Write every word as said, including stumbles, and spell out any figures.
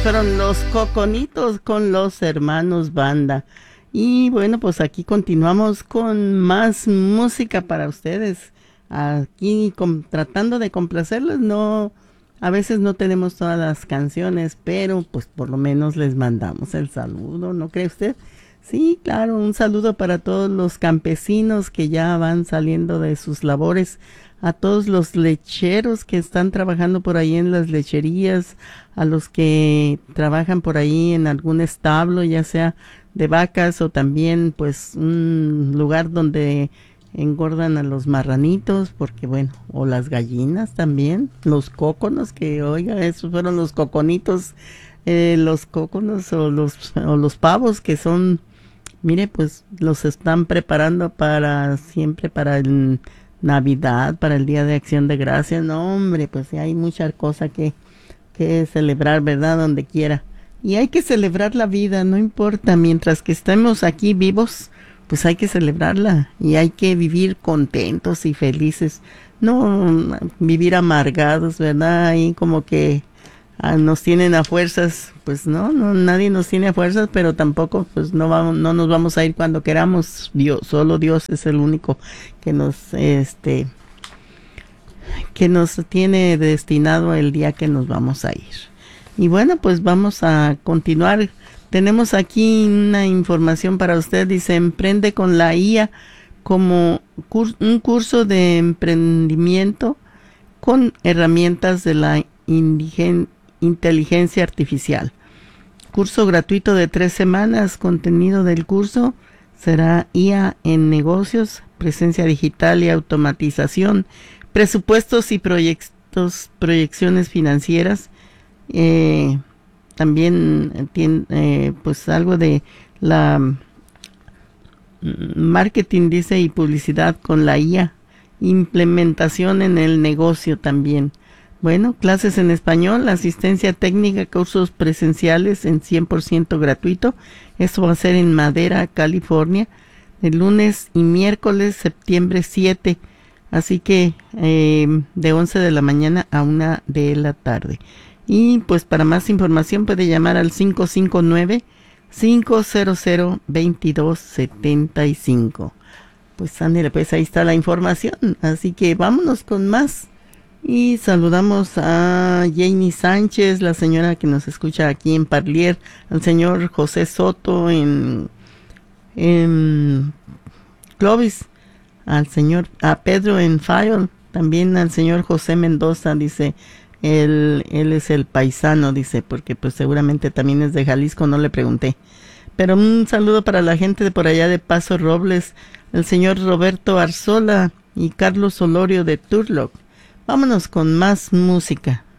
Fueron los Coconitos con los hermanos Banda. Y bueno, pues aquí continuamos con más música para ustedes. Aquí com- tratando de complacerles, no, a veces no tenemos todas las canciones, pero pues por lo menos les mandamos el saludo, ¿no cree usted? Sí, claro, un saludo para todos los campesinos que ya van saliendo de sus labores, a todos los lecheros que están trabajando por ahí en las lecherías, a los que trabajan por ahí en algún establo, ya sea de vacas o también pues un lugar donde engordan a los marranitos, porque bueno, o las gallinas también, los cóconos, que oiga, esos fueron los coconitos, eh, los cóconos o los, o los pavos que son, mire, pues los están preparando para siempre, para el Navidad, para el Día de Acción de Gracias. No, hombre, pues sí, hay mucha cosa que, que celebrar, ¿verdad? Donde quiera. Y hay que celebrar la vida, no importa, mientras que estemos aquí vivos, pues hay que celebrarla y hay que vivir contentos y felices, no vivir amargados, ¿verdad? Ahí como que ah, nos tienen a fuerzas, pues no, no, nadie nos tiene a fuerzas, pero tampoco pues no vamos, no nos vamos a ir cuando queramos. Dios, solo Dios es el único que nos, este, que nos tiene destinado el día que nos vamos a ir. Y bueno, pues vamos a continuar. Tenemos aquí una información para usted. Dice, emprende con la I A como cur- un curso de emprendimiento con herramientas de la indigen- inteligencia artificial. Curso gratuito de tres semanas. Contenido del curso será I A en negocios, presencia digital y automatización, presupuestos y proyectos, proyecciones financieras. Eh, también tiene eh, pues algo de la mm, marketing, dice, y publicidad con la I A, implementación en el negocio también. Bueno, clases en español, asistencia técnica, cursos presenciales en cien por ciento gratuito. Esto va a ser en Madera, California, el lunes y miércoles, septiembre siete. Así que eh, de once de la mañana a una de la tarde. Y pues para más información puede llamar al cinco cinco nueve, cinco cero cero, dos dos siete cinco. Pues ándale, pues ahí está la información. Así que vámonos con más. Y saludamos a Jamie Sánchez, la señora que nos escucha aquí en Parlier, al señor José Soto en, en Clovis, al señor, a Pedro en Fayol, también al señor José Mendoza, dice, él, él es el paisano, dice, porque pues seguramente también es de Jalisco, no le pregunté. Pero un saludo para la gente de por allá de Paso Robles, el señor Roberto Arzola y Carlos Olorio de Turlock. Vámonos con más música.